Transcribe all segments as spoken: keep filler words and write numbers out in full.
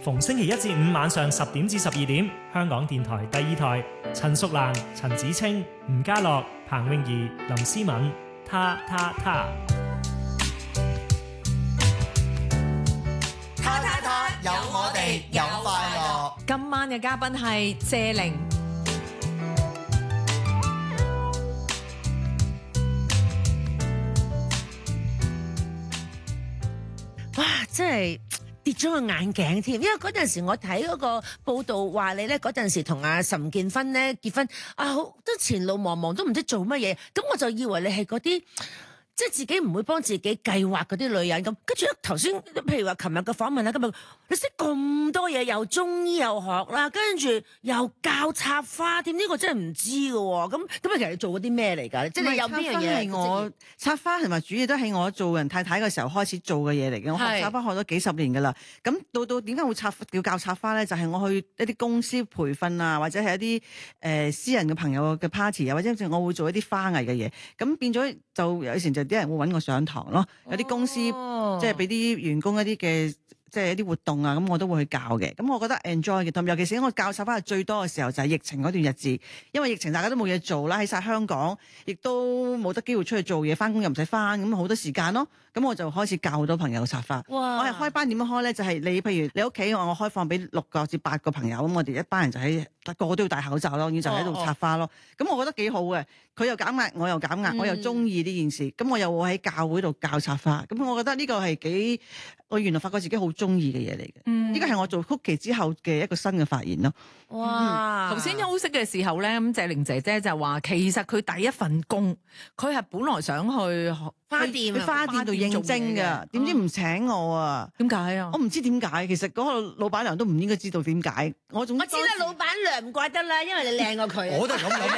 逢星期一至五晚上十點至十二點，香港電台第二台，陳淑蘭、陳子清、吳家樂、彭詠儀、林思敏，他他他。 他他他，有我哋有快樂。 今晚嘅嘉賓係謝玲。 哇！真係跌咗個眼鏡添，因為嗰陣時我睇嗰個報道話你咧，嗰陣時同阿岑建勳咧結婚啊，好都前路茫茫，都唔知做乜嘢，咁我就以為你係嗰啲。即係自己唔會幫自己計劃嗰啲女人咁，跟住咧頭先，譬如話琴日嘅訪問啦，今日你識咁多嘢，又中醫又學啦，跟住又教插花，點呢個真係唔知嘅喎。咁咁其實你做過啲咩嚟㗎？即係你有邊樣嘢係我插花同埋主要都係我做人太太嘅時候開始做嘅嘢嚟嘅。我學插花學咗幾十年㗎啦。咁到到點解會插要教插花咧？就係、是、我去一啲公司培訓啊，或者係一啲誒、呃、私人嘅朋友嘅 party 啊，或者我會做一啲花藝嘅嘢。咁變咗就有時就啲人會揾我上堂咯，有啲公司、哦、即係俾啲員工一啲嘅即係一啲活動啊，咁我都會去教嘅。咁我覺得 enjoy 嘅，尤其是我教插花係最多嘅時候就係疫情嗰段日子，因為疫情大家都冇嘢做啦，喺晒香港，亦都冇得機會出去做嘢，翻工又唔使翻，咁好多時間咯。咁我就開始教好多朋友插花。哇我係開班點樣開咧？就係、是、你譬如你屋企我我開放俾六個至八個朋友，咁我哋一班人就喺個個都要戴口罩咯，然就喺度插花咯。咁、哦哦、我覺得幾好嘅，佢又減壓，我又減壓，嗯、我又中意呢件事。咁我又會喺教會度教插花。咁我覺得呢個係幾，我原來發覺自己好中意嘅嘢嚟嘅。呢個係我做曲奇之後嘅一個新嘅發現咯。 哇！頭先、嗯、休息嘅時候咧，咁謝玲姐姐就話，其實佢第一份工，佢係本來想去花店， 去花店度應徵㗎，點知唔請我啊？ 點解啊？ 我唔知點解，其實嗰個老闆娘都唔應該知道點解。我總我知啦，老闆娘唔怪得啦，因為你靚過佢。 我都係咁諗。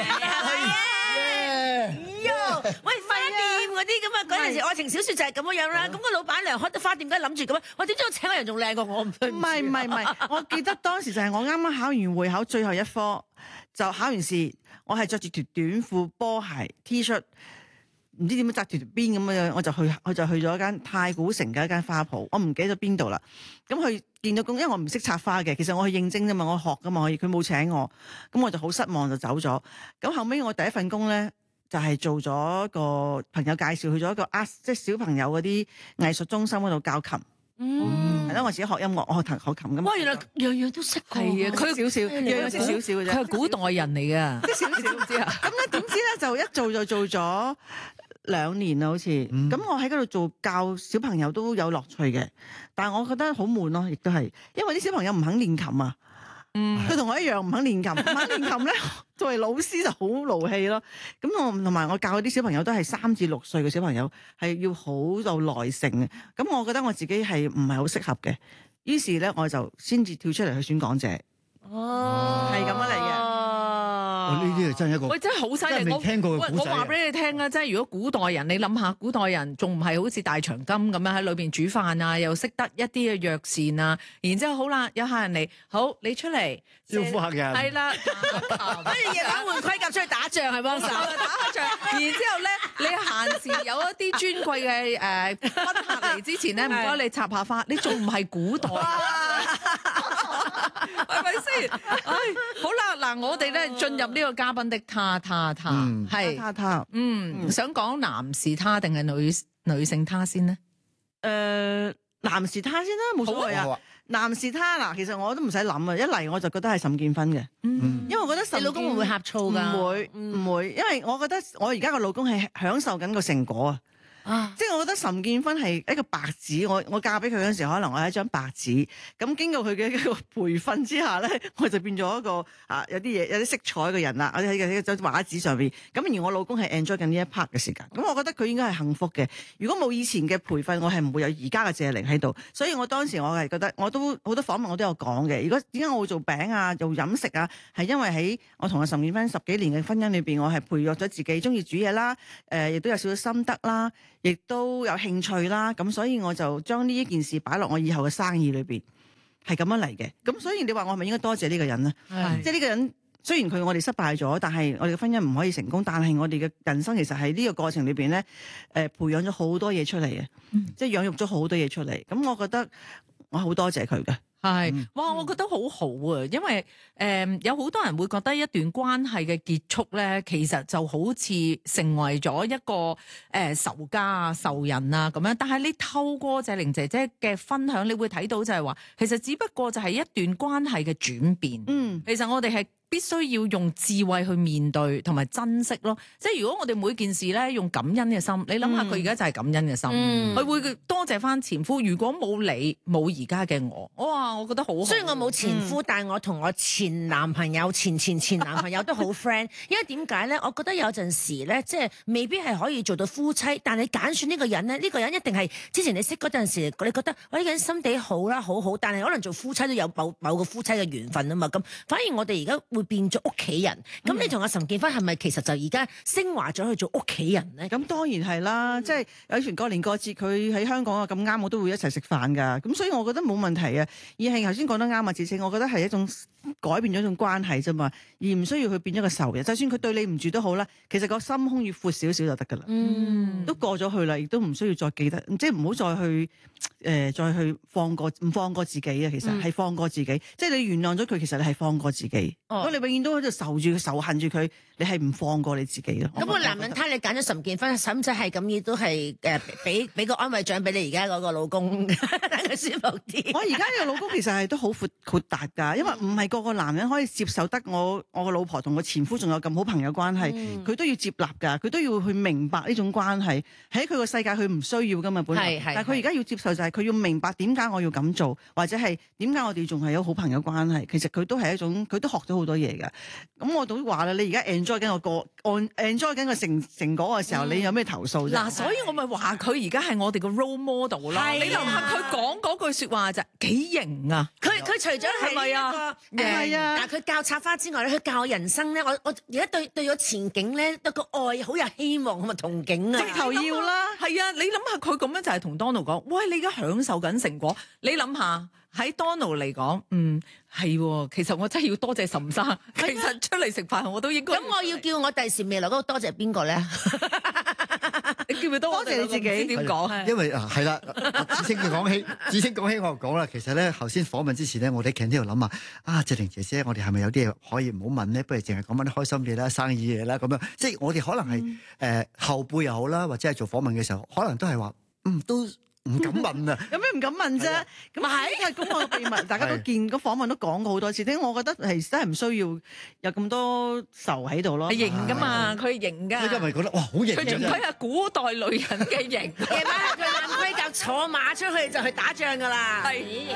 喂，花店嗰啲咁啊，嗰陣時愛情小説就係咁樣樣啦。咁個老闆娘開得花店，梗係諗住咁啊！我點知我請個人仲靚過我？唔係唔係唔係，我記得當時就係我啱啱考完會考最後一科，就考完試，我係着住條短褲、波鞋、T 恤。唔知點樣紮條條邊咁樣，我就去，我就去咗一間太古城嘅一間花鋪，我唔記得咗邊度啦。咁佢見到工，因為我唔識插花嘅，其實我去應徵啫嘛，我學噶嘛，可以，佢冇請我，咁我就好失望就走咗。咁後尾我第一份工咧，就係、是、做咗個朋友介紹去咗一個啊，即係小朋友嗰啲藝術中心嗰度教琴。嗯，係咯，我自己學音樂，我學彈學琴咁。 哇，原來樣樣都識。 係啊，佢少少，樣樣識少少嘅啫。 佢係古代人嚟㗎， 即少少，知唔知啊？咁咧點知咧就一做就做咗兩年啦，好似。咁、嗯、我喺嗰度做教小朋友都有樂趣嘅，但係我覺得好悶咯，亦都係，因為啲小朋友唔肯練琴啊。嗯，佢同我一樣唔肯練琴，唔肯練琴咧，作為老師就好勞氣咯。咁我同埋我教嗰啲小朋友都係三至六歲嘅小朋友，係要好有耐性嘅。咁我覺得我自己係唔係好適合嘅，於是咧我就先至跳出嚟去選港姐。哦，係咁樣嚟嘅。 呢啲係真係一個， 喂，真係好犀利！ 我未聽過嘅古仔。 我話俾你聽啊，即係如果古代人，你諗下，古代人仲唔係好似大長今咁樣喺裏邊煮飯啊，又識得一啲嘅藥膳啊，然之後好啦，有客人嚟，好你出嚟招呼客人， 係啦， 跟住夜晚換盔甲出去打仗係幫手， 打仗。然之後咧，你閒時有一啲尊貴嘅誒賓客嚟之前咧，唔該你插下花，你仲唔係古代？係咪先？唉，好啦，嗱，我哋咧進入呢個嘉賓的他他他，係他他， 嗯，想講男士他定係女女性他先呢？ 誒，男士他先啦，冇所謂啊。男士他嗱，其實我都唔使諗啊，一嚟我就覺得係岑建勳嘅，因為我覺得岑你老公會唔會呷醋㗎？ 唔會，唔會，因為我覺得我而家個老公係享受緊個成果啊。啊！即係我覺得岑建勳係一個白紙，我我嫁俾佢嗰陣時，可能我係一張白紙。咁經過佢嘅一個培訓之下咧，我就變咗一個啊有啲嘢有啲色彩嘅人啦。我喺喺張畫紙上邊。咁而我老公係 enjoy 緊呢一 part 嘅時間。咁我覺得佢應該係幸福嘅。如果冇以前嘅培訓，我係唔會有而家嘅謝玲喺度。所以我當時我係覺得，我都好多訪問我都有講嘅。如果點解我會做餅啊、做飲食啊，係因為喺我同阿岑建勳十幾年嘅婚姻裏邊，我係培育咗自己中意煮嘢啦。誒、呃，亦都有少少心得啦。亦都有興趣啦，咁所以我就將呢一件事擺落我以後嘅生意裏邊，係咁樣嚟嘅。咁所以你話我係咪應該多謝呢個人咧？即係呢個人雖然佢我哋失敗咗，但係我哋嘅婚姻唔可以成功，但係我哋嘅人生其實喺呢個過程裏邊咧，誒、呃、培養咗好多嘢出嚟嘅，嗯、即係養育咗好多嘢出嚟。咁我覺得我好多謝佢嘅。 係嗯， 哇！我覺得好好啊，因為誒、呃、有好多人會覺得一段關係嘅結束咧，其實就好似成為咗一個誒、呃、仇家啊、仇人啊咁樣。但係你透過謝玲姐姐嘅分享，你會睇到就係話，其實只不過就係一段關係嘅轉變。 嗯， 其實我哋係必須要用智慧去面對同埋珍惜咯。即係如果我哋每件事咧用感恩嘅心，你諗下佢而家就係感恩嘅心， 嗯佢、會多謝翻前夫。如果冇你，冇而家嘅我，哇！我覺得好好。 雖然我冇前夫，但係我同我前男朋友、前前前男朋友都好 friend。因為點解咧？我覺得有陣時咧，即係未必係可以做到夫妻，但你揀選呢個人咧，呢、呢個人一定係之前你識嗰陣時，你覺得我呢個人心地好啦，好好，但係可能做夫妻都有某某個夫妻嘅緣分啊嘛。咁反而我哋而家會變咗屋企人。咁、你同阿岑建輝係咪其實就而家升華咗去做屋企人咧？ 咁當然係啦，即係有時過年過節佢喺香港啊，咁啱我都會一齊食飯㗎，咁所以我覺得冇問題啊。而係頭先講得啱啊，智清，我覺得係一種改變咗一種關係啫嘛，而唔需要去變咗個仇人。就算佢對你唔住都好啦，其實個心胸要闊少少就得㗎啦。 嗯， 都過咗去啦，亦都唔需要再記得，即係唔好再去誒、呃、再去放過唔放過自己啊！其實係放過自己，即係你原諒咗佢，其實你係放過自己。 哦如果你永遠都喺度仇住佢、仇恨住佢，你係唔放過你自己咯。 咁個男人睇你揀咗岑建輝，使唔使係咁意都係誒俾俾個安慰獎俾你而家嗰個老公，等佢舒服啲？ 我而家呢個老公其實係都好闊闊達㗎，因為唔係個個男人可以接受得我我個老婆同我前夫仲有咁好朋友關係，佢、 嗯都要接納㗎，佢都要去明白呢種關係喺佢個世界佢唔需要㗎嘛本來， 係係但係佢而家要接受就係佢要明白點解我要咁做，或者係點解我哋仲係有好朋友關係，其實佢都係一種佢都學咗好多嘢㗎。咁我都話啦，你而家 enjoy 緊個過 enjoy 緊個成成果嘅時候，你有咩投訴啫？ 嗱，所以我咪話佢而家係我哋個 role model 咯。 係啊你諗下佢講嗰句説話就幾型啊！ 佢佢除咗係係咪啊呢一個係啊誒，但係佢教插花之外咧，佢教我人生咧，我我而家對對咗前景咧，對個愛好有希望同埋憧憬啊！ 直頭要啦。 係啊，你諗下佢咁樣就係同 Donald 講，喂，你而家享受緊成果，你諗下喺 Donald 嚟講，嗯係喎，其實我真係要多謝岑生，其實出嚟食飯我都應該。 咁我要叫我第時未來嗰個多謝邊個咧？ 你叫佢多多謝你自己點講？ 因為啊，係啦，智清佢講起，智清講起我就講啦。其實咧，頭先訪問之前咧，我哋喺 canteen 度諗下，啊，謝玲姐姐，我哋係咪有啲嘢可以唔好問咧？不如淨係講翻啲開心嘢啦、生意嘢啦咁樣。即係我哋可能係誒、呃、後輩又好啦，或者係做訪問嘅時候，可能都係話，嗯，都唔敢問啊。 有咩唔敢問啫？咁係咁我秘密，大家都見個訪問都講過好多次，點解我覺得係真係唔需要有咁多仇喺度咯。 係型噶嘛，佢係型噶。 因為覺得哇，好型佢仲佢係古代女人嘅型。 夜晚佢攬盔甲坐馬出去就去打仗噶啦。 係。